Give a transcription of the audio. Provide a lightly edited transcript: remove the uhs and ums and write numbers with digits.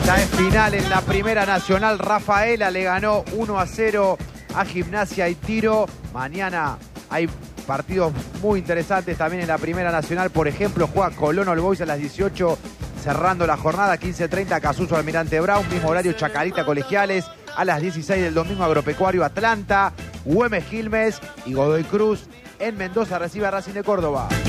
Ya es final en la Primera Nacional. Rafaela le ganó 1-0 a Gimnasia y Tiro. Mañana hay partidos muy interesantes también en la Primera Nacional. Por ejemplo, juega Colón All Boys a las 18, cerrando la jornada. 15:30 Casuso Almirante Brown. Mismo horario Chacarita Colegiales. A las 16 del domingo Agropecuario Atlanta. Güemes Quilmes y Godoy Cruz en Mendoza recibe a Racing de Córdoba.